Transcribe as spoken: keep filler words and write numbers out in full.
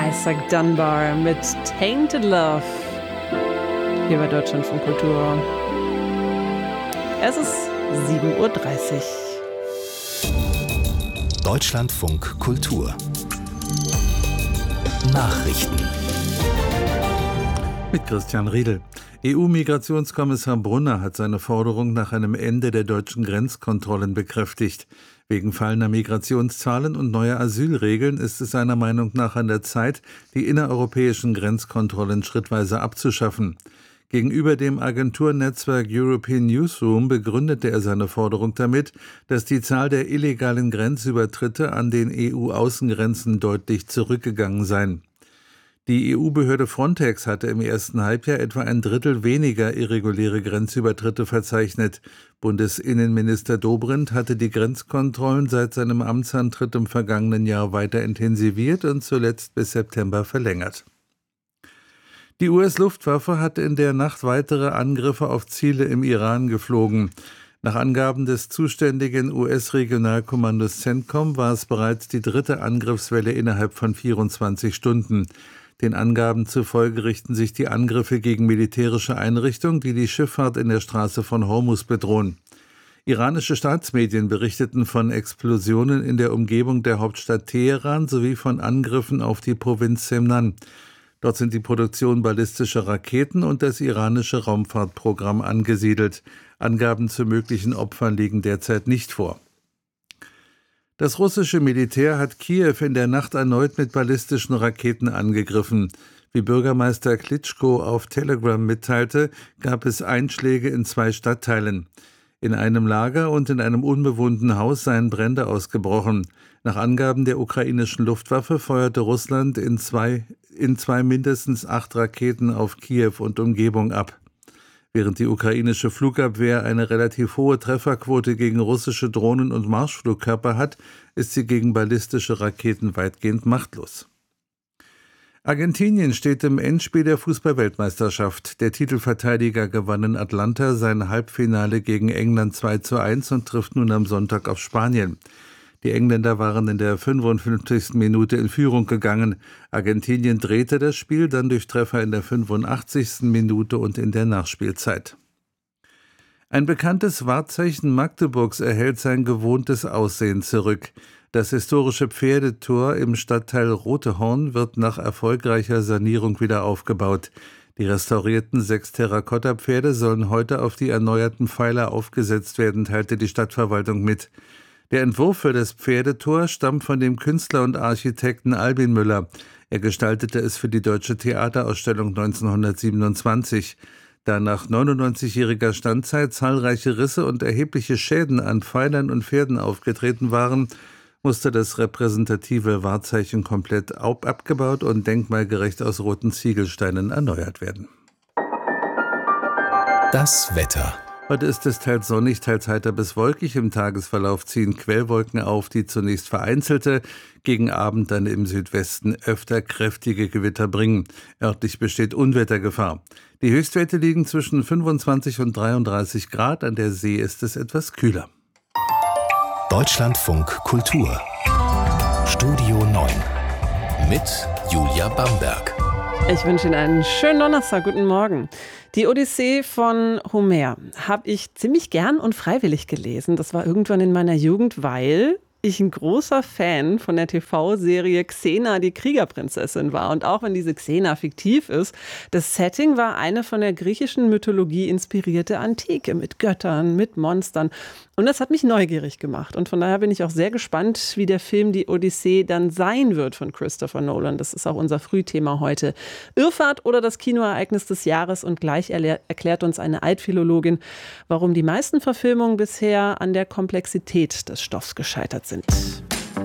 Isaac Dunbar mit Tainted Love hier bei Deutschlandfunk Kultur. Es ist sieben Uhr dreißig. Deutschlandfunk Kultur Nachrichten mit Christian Riedel. E U-Migrationskommissar Brunner hat seine Forderung nach einem Ende der deutschen Grenzkontrollen bekräftigt. Wegen fallender Migrationszahlen und neuer Asylregeln ist es seiner Meinung nach an der Zeit, die innereuropäischen Grenzkontrollen schrittweise abzuschaffen. Gegenüber dem Agenturnetzwerk European Newsroom begründete er seine Forderung damit, dass die Zahl der illegalen Grenzübertritte an den E U-Außengrenzen deutlich zurückgegangen sei. Die E U-Behörde Frontex hatte im ersten Halbjahr etwa ein Drittel weniger irreguläre Grenzübertritte verzeichnet. Bundesinnenminister Dobrindt hatte die Grenzkontrollen seit seinem Amtsantritt im vergangenen Jahr weiter intensiviert und zuletzt bis September verlängert. Die U S-Luftwaffe hat in der Nacht weitere Angriffe auf Ziele im Iran geflogen. Nach Angaben des zuständigen U S-Regionalkommandos CENTCOM war es bereits die dritte Angriffswelle innerhalb von vierundzwanzig Stunden. Den Angaben zufolge richten sich die Angriffe gegen militärische Einrichtungen, die die Schifffahrt in der Straße von Hormuz bedrohen. Iranische Staatsmedien berichteten von Explosionen in der Umgebung der Hauptstadt Teheran sowie von Angriffen auf die Provinz Semnan. Dort sind die Produktion ballistischer Raketen und das iranische Raumfahrtprogramm angesiedelt. Angaben zu möglichen Opfern liegen derzeit nicht vor. Das russische Militär hat Kiew in der Nacht erneut mit ballistischen Raketen angegriffen. Wie Bürgermeister Klitschko auf Telegram mitteilte, gab es Einschläge in zwei Stadtteilen. In einem Lager und in einem unbewohnten Haus seien Brände ausgebrochen. Nach Angaben der ukrainischen Luftwaffe feuerte Russland in zwei, in zwei mindestens acht Raketen auf Kiew und Umgebung ab. Während die ukrainische Flugabwehr eine relativ hohe Trefferquote gegen russische Drohnen und Marschflugkörper hat, ist sie gegen ballistische Raketen weitgehend machtlos. Argentinien steht im Endspiel der Fußball-Weltmeisterschaft. Der Titelverteidiger gewann in Atlanta sein Halbfinale gegen England zwei zu eins und trifft nun am Sonntag auf Spanien. Die Engländer waren in der fünfundfünfzigsten Minute in Führung gegangen. Argentinien drehte das Spiel dann durch Treffer in der fünfundachtzigsten Minute und in der Nachspielzeit. Ein bekanntes Wahrzeichen Magdeburgs erhält sein gewohntes Aussehen zurück. Das historische Pferdetor im Stadtteil Rotehorn wird nach erfolgreicher Sanierung wieder aufgebaut. Die restaurierten sechs Terrakotta-Pferde sollen heute auf die erneuerten Pfeiler aufgesetzt werden, teilte die Stadtverwaltung mit. Der Entwurf für das Pferdetor stammt von dem Künstler und Architekten Albin Müller. Er gestaltete es für die Deutsche Theaterausstellung neunzehnhundertsiebenundzwanzig. Da nach neunundneunzigjähriger Standzeit zahlreiche Risse und erhebliche Schäden an Pfeilern und Pferden aufgetreten waren, musste das repräsentative Wahrzeichen komplett abgebaut und denkmalgerecht aus roten Ziegelsteinen erneuert werden. Das Wetter. Heute ist es teils sonnig, teils heiter bis wolkig. Im Tagesverlauf ziehen Quellwolken auf, die zunächst vereinzelte, gegen Abend dann im Südwesten öfter kräftige Gewitter bringen. Örtlich besteht Unwettergefahr. Die Höchstwerte liegen zwischen fünfundzwanzig und dreiunddreißig Grad. An der See ist es etwas kühler. Deutschlandfunk Kultur Studio neun mit Julia Bamberg. Ich wünsche Ihnen einen schönen Donnerstag. Guten Morgen. Die Odyssee von Homer habe ich ziemlich gern und freiwillig gelesen. Das war irgendwann in meiner Jugend, weil ich ein großer Fan von der T V-Serie Xena, die Kriegerprinzessin war. Und auch wenn diese Xena fiktiv ist, das Setting war eine von der griechischen Mythologie inspirierte Antike mit Göttern, mit Monstern. Und das hat mich neugierig gemacht. Und von daher bin ich auch sehr gespannt, wie der Film Die Odyssee dann sein wird von Christopher Nolan. Das ist auch unser Frühthema heute. Irrfahrt oder das Kinoereignis des Jahres. Und gleich erle- erklärt uns eine Altphilologin, warum die meisten Verfilmungen bisher an der Komplexität des Stoffs gescheitert sind.